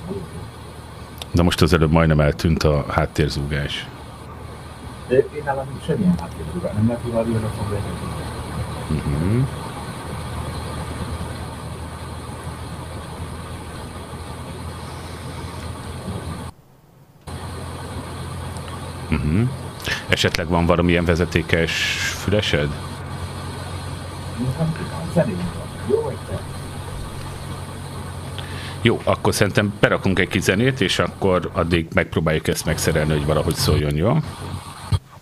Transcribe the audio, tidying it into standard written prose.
De most az előbb majdnem eltűnt a háttérzúgás. De én nálam semmilyen háttérzúgás, nem lehet, hogy rádióra foglalják. Esetleg van valamilyen vezetékes fülesed? Nem tudom, zenéjünk van. Jó vagy te? Jó, akkor szerintem berakunk egy kis zenét, és akkor addig megpróbáljuk ezt megszerelni, hogy valahogy szóljon, jó?